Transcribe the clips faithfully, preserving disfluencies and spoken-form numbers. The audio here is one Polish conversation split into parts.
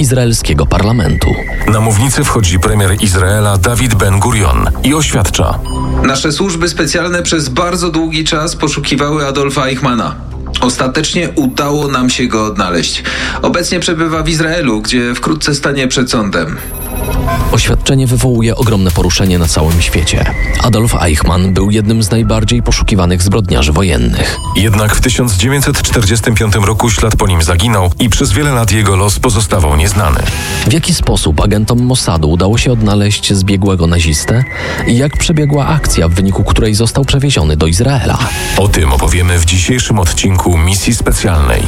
izraelskiego parlamentu. Na mównicę wchodzi premier Izraela David Ben-Gurion i oświadcza: Nasze służby specjalne przez bardzo długi czas poszukiwały Adolfa Eichmanna. Ostatecznie udało nam się go odnaleźć. Obecnie przebywa w Izraelu, gdzie wkrótce stanie przed sądem. Oświadczenie wywołuje ogromne poruszenie na całym świecie. Adolf Eichmann był jednym z najbardziej poszukiwanych zbrodniarzy wojennych. Jednak w tysiąc dziewięćset czterdziestym piątym roku ślad po nim zaginął i przez wiele lat jego los pozostawał nieznany. W jaki sposób agentom Mossadu udało się odnaleźć zbiegłego nazistę i jak przebiegła akcja, w wyniku której został przewieziony do Izraela? O tym opowiemy w dzisiejszym odcinku Misji Specjalnej.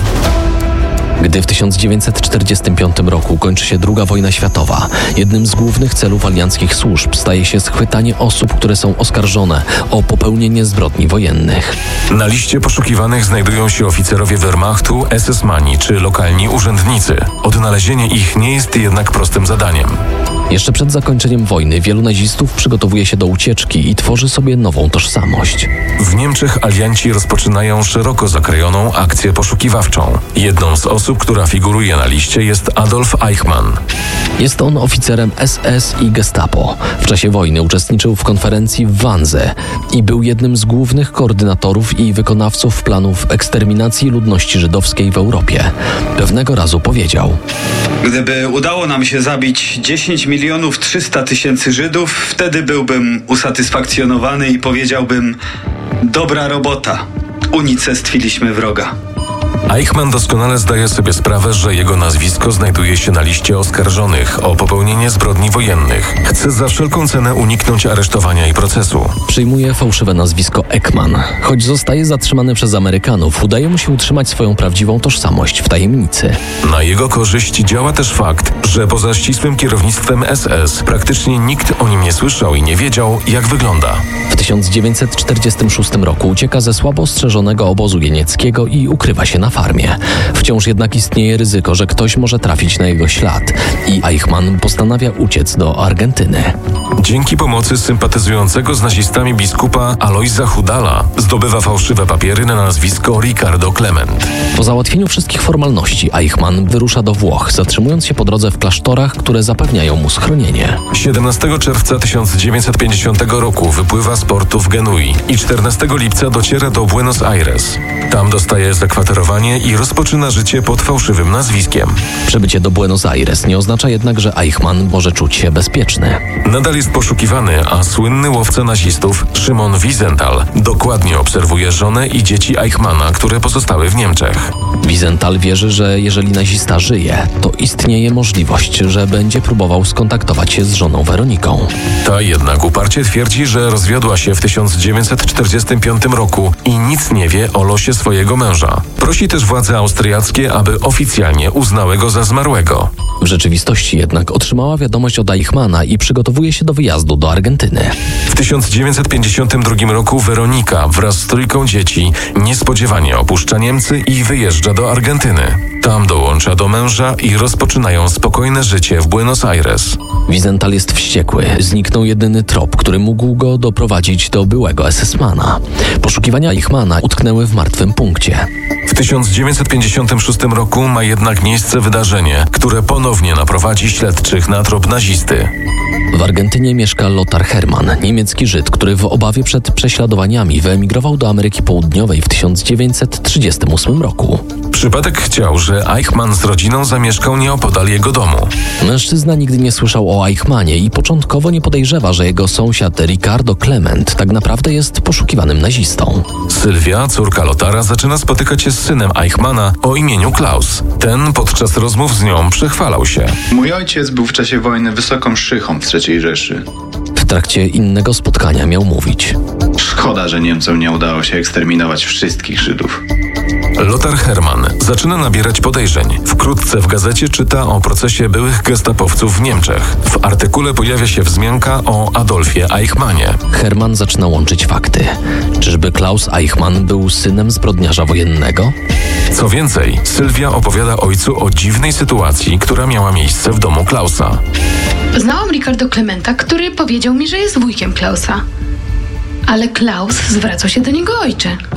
Gdy w tysiąc dziewięćset czterdziestym piątym roku kończy się druga wojna światowa, jednym z głównych celów alianckich służb staje się schwytanie osób, które są oskarżone o popełnienie zbrodni wojennych. Na liście poszukiwanych znajdują się oficerowie Wehrmachtu, es esmani czy lokalni urzędnicy. Odnalezienie ich nie jest jednak prostym zadaniem. Jeszcze przed zakończeniem wojny wielu nazistów przygotowuje się do ucieczki i tworzy sobie nową tożsamość. W Niemczech alianci rozpoczynają szeroko zakrojoną akcję poszukiwawczą. Jedną z osób, która figuruje na liście, jest Adolf Eichmann. Jest on oficerem es es i Gestapo. W czasie wojny uczestniczył w konferencji w Wandze i był jednym z głównych koordynatorów i wykonawców planów eksterminacji ludności żydowskiej w Europie. Pewnego razu powiedział: Gdyby udało nam się zabić dziesięć milionów trzysta tysięcy Żydów, wtedy byłbym usatysfakcjonowany i powiedziałbym: dobra robota, unicestwiliśmy wroga. Eichmann doskonale zdaje sobie sprawę, że jego nazwisko znajduje się na liście oskarżonych o popełnienie zbrodni wojennych. Chce za wszelką cenę uniknąć aresztowania i procesu. Przyjmuje fałszywe nazwisko Ekman. Choć zostaje zatrzymany przez Amerykanów, udaje mu się utrzymać swoją prawdziwą tożsamość w tajemnicy. Na jego korzyść działa też fakt, że poza ścisłym kierownictwem es es praktycznie nikt o nim nie słyszał i nie wiedział, jak wygląda. W tysiąc dziewięćset czterdziestym szóstym roku ucieka ze słabo ostrzeżonego obozu jenieckiego i ukrywa się na farmie. Wciąż jednak istnieje ryzyko, że ktoś może trafić na jego ślad i Eichmann postanawia uciec do Argentyny. Dzięki pomocy sympatyzującego z nazistami biskupa Alojza Hudala zdobywa fałszywe papiery na nazwisko Ricardo Clement. Po załatwieniu wszystkich formalności Eichmann wyrusza do Włoch, zatrzymując się po drodze w klasztorach, które zapewniają mu schronienie. siedemnastego czerwca tysiąc dziewięćset pięćdziesiątego roku wypływa z portu w Genui i czternastego lipca dociera do Buenos Aires. Tam dostaje zakwaterowanie i rozpoczyna życie pod fałszywym nazwiskiem. Przybycie do Buenos Aires nie oznacza jednak, że Eichmann może czuć się bezpieczny. Nadal jest poszukiwany, a słynny łowca nazistów Szymon Wiesenthal dokładnie obserwuje żonę i dzieci Eichmanna, które pozostały w Niemczech. Wiesenthal wierzy, że jeżeli nazista żyje, to istnieje możliwość, że będzie próbował skontaktować się z żoną Weroniką. Ta jednak uparcie twierdzi, że rozwiodła się w tysiąc dziewięćset czterdziestym piątym roku i nic nie wie o losie swojego męża. Prosi też władze austriackie, aby oficjalnie uznały go za zmarłego. W rzeczywistości jednak otrzymała wiadomość od Eichmanna i przygotowuje się do wyjazdu do Argentyny. W tysiąc dziewięćset pięćdziesiątym drugim roku Weronika wraz z trójką dzieci niespodziewanie opuszcza Niemcy i wyjeżdża do Argentyny. Tam dołącza do męża i rozpoczynają spokojne życie w Buenos Aires. Wiesenthal jest wściekły. Zniknął jedyny trop, który mógł go doprowadzić do byłego es esmana. Poszukiwania Eichmanna utknęły w martwym punkcie. W tysiąc dziewięćset pięćdziesiątym szóstym roku ma jednak miejsce wydarzenie, które ponownie naprowadzi śledczych na trop nazisty. W Argentynie mieszka Lothar Hermann, niemiecki Żyd, który w obawie przed prześladowaniami wyemigrował do Ameryki Południowej w tysiąc dziewięćset trzydziestym ósmym roku. Przypadek chciał, że Eichmann z rodziną zamieszkał nieopodal jego domu. Mężczyzna nigdy nie słyszał o Eichmannie i początkowo nie podejrzewa, że jego sąsiad Ricardo Clement tak naprawdę jest poszukiwanym nazistą. Sylwia, córka Lothara, zaczyna spotykać się z synem Eichmanna o imieniu Klaus. Ten podczas rozmów z nią przechwalał się. Mój ojciec był w czasie wojny wysoką szychą w trzeciej Rzeszy. W trakcie innego spotkania miał mówić: Szkoda, że Niemcom nie udało się eksterminować wszystkich Żydów. Lothar Hermann zaczyna nabierać podejrzeń. Wkrótce w gazecie czyta o procesie byłych gestapowców w Niemczech. W artykule pojawia się wzmianka o Adolfie Eichmannie. Hermann zaczyna łączyć fakty. Czyżby Klaus Eichmann był synem zbrodniarza wojennego? Co więcej, Sylwia opowiada ojcu o dziwnej sytuacji, która miała miejsce w domu Klausa. Znałam Ricardo Clementa, który powiedział mi, że jest wujkiem Klausa. Ale Klaus zwracał się do niego ojcze.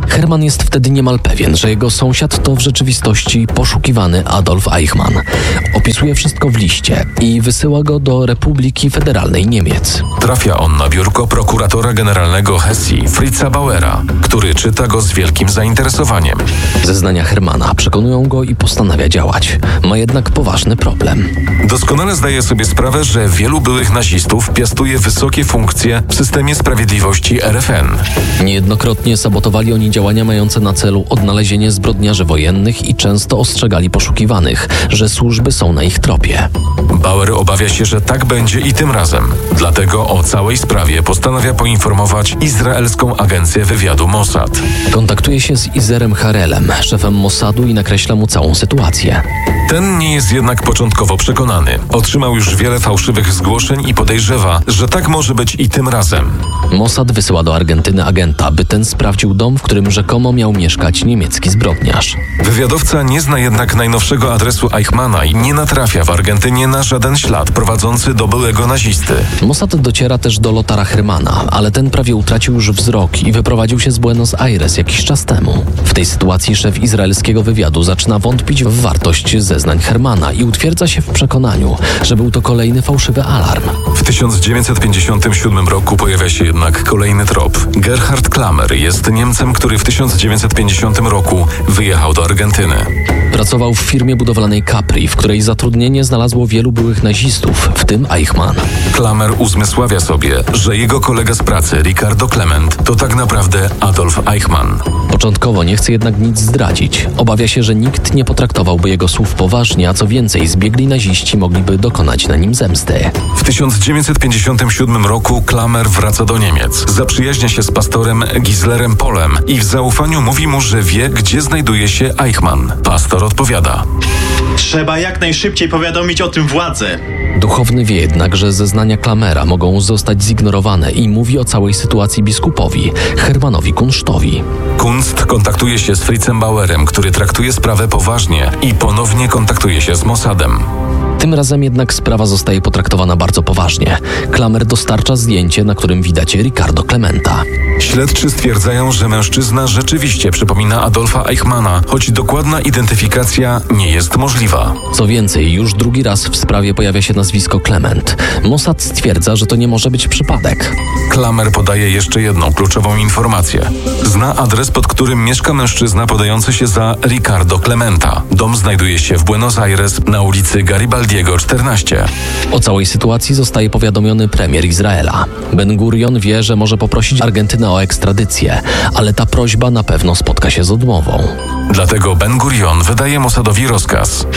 Herman jest wtedy niemal pewien, że jego sąsiad to w rzeczywistości poszukiwany Adolf Eichmann. Opisuje wszystko w liście i wysyła go do Republiki Federalnej Niemiec. Trafia on na biurko prokuratora generalnego Hesji, Fritza Bauera, który czyta go z wielkim zainteresowaniem. Zeznania Hermana przekonują go i postanawia działać. Ma jednak poważny problem. Doskonale zdaje sobie sprawę, że wielu byłych nazistów piastuje wysokie funkcje w systemie sprawiedliwości R F N. Niejednokrotnie sabotowali oni działania mające na celu odnalezienie zbrodniarzy wojennych i często ostrzegali poszukiwanych, że służby są na ich tropie. Bauer obawia się, że tak będzie i tym razem. Dlatego o całej sprawie postanawia poinformować izraelską agencję wywiadu Mossad. Kontaktuje się z Izerem Harelem, szefem Mossadu, i nakreśla mu całą sytuację. Ten nie jest jednak początkowo przekonany. Otrzymał już wiele fałszywych zgłoszeń i podejrzewa, że tak może być i tym razem. Mossad wysyła do Argentyny agenta, by ten sprawdził dom, w którym rzekomo miał mieszkać niemiecki zbrodniarz. Wywiadowca nie zna jednak najnowszego adresu Eichmanna i nie natrafia w Argentynie na żaden ślad prowadzący do byłego nazisty. Mossad dociera też do Lothara Hermana, ale ten prawie utracił już wzrok i wyprowadził się z Buenos Aires jakiś czas temu. W tej sytuacji szef izraelskiego wywiadu zaczyna wątpić w wartość zeznań Hermana i utwierdza się w przekonaniu, że był to kolejny fałszywy alarm. W tysiąc dziewięćset pięćdziesiątym siódmym roku pojawia się jednak kolejny trop. Gerhard Klammer jest Niemcem, który w tysiąc dziewięćset pięćdziesiątym roku wyjechał do Argentyny. Pracował w firmie budowlanej Capri, w której zatrudnienie znalazło wielu byłych nazistów, w tym Eichmann. Klammer uzmysławia sobie, że jego kolega z pracy, Ricardo Klement, to tak naprawdę Adolf Eichmann. Początkowo nie chce jednak nic zdradzić. Obawia się, że nikt nie potraktowałby jego słów poważnie, a co więcej, zbiegli naziści mogliby dokonać na nim zemsty. W tysiąc dziewięćset pięćdziesiątym siódmym roku Klammer wraca do Niemiec. Zaprzyjaźnia się z pastorem Gislerem Polem i w zaufaniu mówi mu, że wie, gdzie znajduje się Eichmann. Pastor odpowiada: trzeba jak najszybciej powiadomić o tym władzę. Duchowny wie jednak, że zeznania Klammera mogą zostać zignorowane i mówi o całej sytuacji biskupowi, Hermanowi Kunsztowi. Kunst kontaktuje się z Fritzem Bauerem, który traktuje sprawę poważnie i ponownie kontaktuje się z Mossadem. Tym razem jednak sprawa zostaje potraktowana bardzo poważnie. Klammer dostarcza zdjęcie, na którym widać Ricardo Klementa. Śledczy stwierdzają, że mężczyzna rzeczywiście przypomina Adolfa Eichmanna, choć dokładna identyfikacja nie jest możliwa. Co więcej, już drugi raz w sprawie pojawia się nazwisko Klement. Mossad stwierdza, że to nie może być przypadek. Klammer podaje jeszcze jedną kluczową informację. Zna adres, pod którym mieszka mężczyzna podający się za Ricardo Klementa. Dom znajduje się w Buenos Aires na ulicy Garibaldiego czternaście. O całej sytuacji zostaje powiadomiony premier Izraela. Ben Gurion wie, że może poprosić Argentynę o ekstradycję, ale ta prośba na pewno spotka się z odmową. Dlatego Ben Gurion wydaje Mossadowi rozkaz.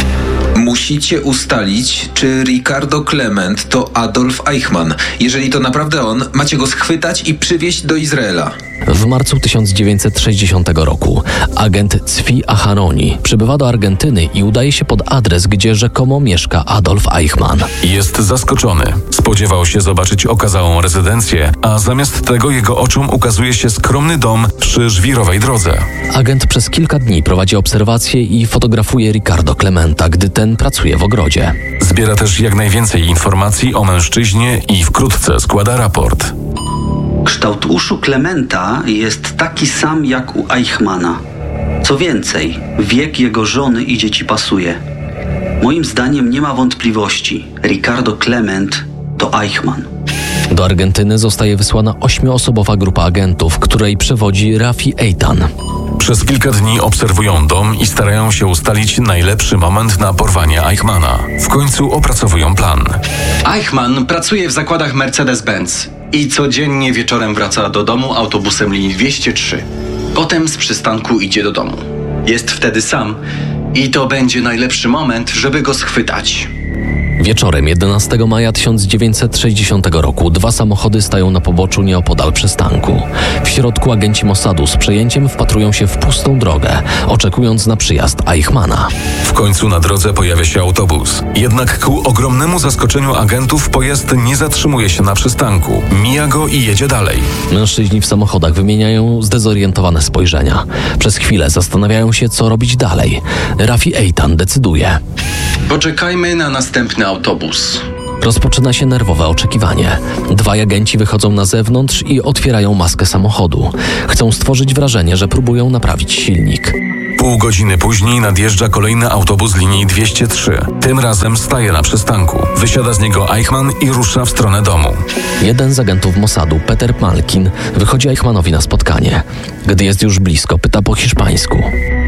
Musicie ustalić, czy Ricardo Klement to Adolf Eichmann. Jeżeli to naprawdę on, macie go schwytać i przywieźć do Izraela. W marcu tysiąc dziewięćset sześćdziesiątego roku agent Zvi Aharoni przybywa do Argentyny i udaje się pod adres, gdzie rzekomo mieszka Adolf Eichmann. Jest zaskoczony. Spodziewał się zobaczyć okazałą rezydencję, a zamiast tego jego oczom ukazuje się skromny dom przy żwirowej drodze. Agent przez kilka dni prowadzi obserwacje i fotografuje Ricardo Klementa, gdy ten pracuje w ogrodzie. Zbiera też jak najwięcej informacji o mężczyźnie i wkrótce składa raport. Kształt uszu Klementa jest taki sam jak u Eichmanna. Co więcej, wiek jego żony i dzieci pasuje. Moim zdaniem nie ma wątpliwości. Ricardo Klement to Eichmann. Do Argentyny zostaje wysłana ośmioosobowa grupa agentów, której przewodzi Rafi Eitan. Przez kilka dni obserwują dom i starają się ustalić najlepszy moment na porwanie Eichmanna. W końcu opracowują plan. Eichmann pracuje w zakładach Mercedes-Benz i codziennie wieczorem wraca do domu autobusem linii dwieście trzy. Potem z przystanku idzie do domu. Jest wtedy sam i to będzie najlepszy moment, żeby go schwytać. Wieczorem jedenastego maja tysiąc dziewięćset sześćdziesiątego roku dwa samochody stają na poboczu nieopodal przystanku. W środku agenci Mossadu z przejęciem wpatrują się w pustą drogę, oczekując na przyjazd Eichmanna. W końcu na drodze pojawia się autobus. Jednak ku ogromnemu zaskoczeniu agentów pojazd nie zatrzymuje się na przystanku. Mija go i jedzie dalej. Mężczyźni w samochodach wymieniają zdezorientowane spojrzenia. Przez chwilę zastanawiają się, co robić dalej. Rafi Eitan decyduje: poczekajmy na następny autobus. Rozpoczyna się nerwowe oczekiwanie. Dwaj agenci wychodzą na zewnątrz i otwierają maskę samochodu. Chcą stworzyć wrażenie, że próbują naprawić silnik. Pół godziny później nadjeżdża kolejny autobus linii dwieście trzy. Tym razem staje na przystanku. Wysiada z niego Eichmann i rusza w stronę domu. Jeden z agentów Mossadu, Peter Malkin, wychodzi Eichmannowi na spotkanie. Gdy jest już blisko, pyta po hiszpańsku.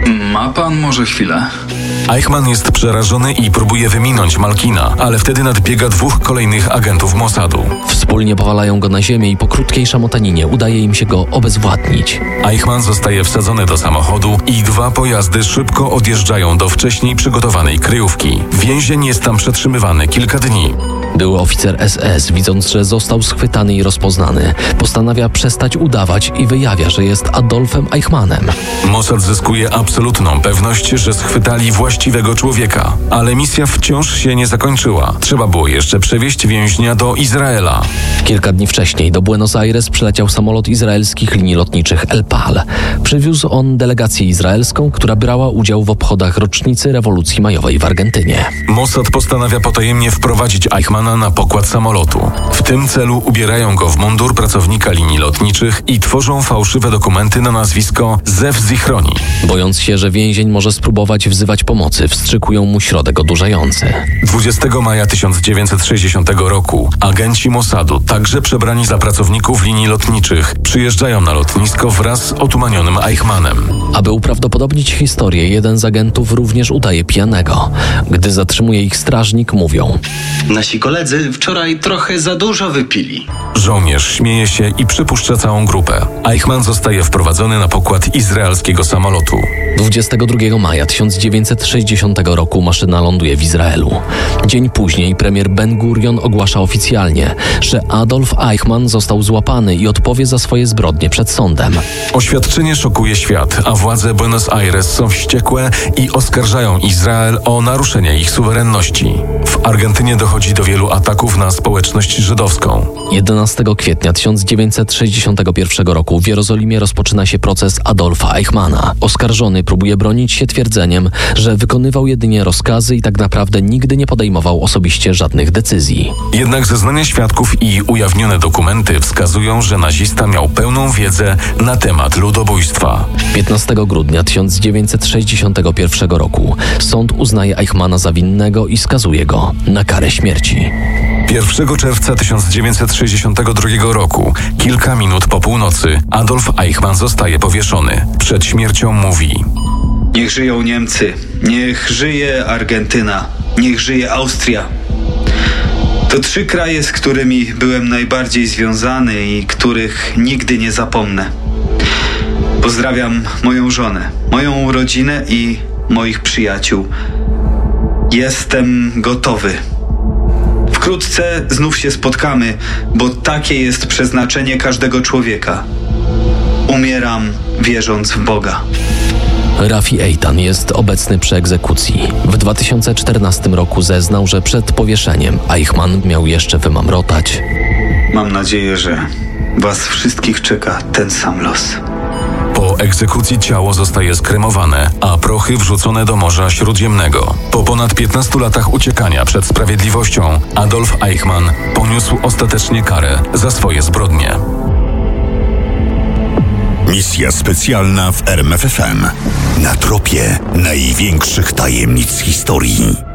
Ma pan może chwilę? Eichmann jest przerażony i próbuje wyminąć Malkina, ale wtedy nadbiega dwóch kolejnych agentów Mossadu. Wspólnie powalają go na ziemię i po krótkiej szamotaninie udaje im się go obezwładnić. Eichmann zostaje wsadzony do samochodu i dwa pojazdy szybko odjeżdżają do wcześniej przygotowanej kryjówki. Więzień jest tam przetrzymywany kilka dni. Były oficer S S, widząc, że został schwytany i rozpoznany, postanawia przestać udawać i wyjawia, że jest Adolfem Eichmannem. Mossad zyskuje absolutną pewność, że schwytali właściwego człowieka, ale misja wciąż się nie zakończyła. Trzeba było jeszcze przewieźć więźnia do Izraela. Kilka dni wcześniej do Buenos Aires przyleciał samolot izraelskich linii lotniczych El Pal. Przywiózł on delegację izraelską, która brała udział w obchodach rocznicy rewolucji majowej w Argentynie. Mossad postanawia potajemnie wprowadzić Eichmanna na pokład samolotu. W tym celu ubierają go w mundur pracownika linii lotniczych i tworzą fałszywe dokumenty na nazwisko Zew Zichroni. Bojąc się, że więzień może spróbować wzywać pomocy, wstrzykują mu środek odurzający. dwudziestego maja tysiąc dziewięćset sześćdziesiątego roku agenci Mossadu, także przebrani za pracowników linii lotniczych, przyjeżdżają na lotnisko wraz z otumanionym Eichmannem. Aby uprawdopodobnić historię, jeden z agentów również udaje pijanego. Gdy zatrzymuje ich strażnik, mówią: Nasi koledzy wczoraj trochę za dużo wypili. Żołnierz śmieje się i przypuszcza całą grupę. Eichmann zostaje wprowadzony na pokład izraelskiego samolotu. dwudziestego drugiego maja tysiąc dziewięćset sześćdziesiątego roku maszyna ląduje w Izraelu. Dzień później premier Ben Gurion ogłasza oficjalnie, że Adolf Eichmann został złapany i odpowie za swoje zbrodnie przed sądem. Oświadczenie szokuje świat, a władze Buenos Aires są wściekłe i oskarżają Izrael o naruszenie ich suwerenności. W Argentynie dochodzi do wielu ataków na społeczność żydowską. jedenastego kwietnia tysiąc dziewięćset sześćdziesiątego pierwszego roku w Jerozolimie rozpoczyna się proces Adolfa Eichmanna. Oskarżony próbuje bronić się twierdzeniem, że wykonywał jedynie rozkazy i tak naprawdę nigdy nie podejmował osobiście żadnych decyzji. Jednak zeznania świadków i ujawnione dokumenty wskazują, że nazista miał pełną wiedzę na temat ludobójstwa. piętnastego grudnia tysiąc dziewięćset sześćdziesiątego pierwszego roku sąd uznaje Eichmanna za winnego i skazuje go na karę śmierci. pierwszego czerwca tysiąc dziewięćset sześćdziesiątego drugiego roku, kilka minut po północy, Adolf Eichmann zostaje powieszony. Przed śmiercią mówi: Niech żyją Niemcy, niech żyje Argentyna, niech żyje Austria. To trzy kraje, z którymi byłem najbardziej związany i których nigdy nie zapomnę. Pozdrawiam moją żonę, moją rodzinę i moich przyjaciół. Jestem gotowy. Wkrótce znów się spotkamy, bo takie jest przeznaczenie każdego człowieka. Umieram wierząc w Boga. Rafi Eitan jest obecny przy egzekucji. W dwa tysiące czternastym roku zeznał, że przed powieszeniem Eichmann miał jeszcze wymamrotać: Mam nadzieję, że was wszystkich czeka ten sam los. Po egzekucji ciało zostaje skremowane, a prochy wrzucone do Morza Śródziemnego. Po ponad piętnastu latach uciekania przed sprawiedliwością Adolf Eichmann poniósł ostatecznie karę za swoje zbrodnie. Misja specjalna w R M F F M. Na tropie największych tajemnic historii.